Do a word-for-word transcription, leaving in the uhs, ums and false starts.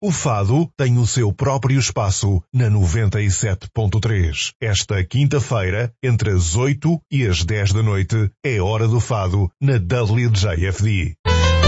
O fado tem o seu próprio espaço na noventa e sete ponto três. Esta quinta-feira, entre as oito e as dez da noite, é hora do fado na W J F D.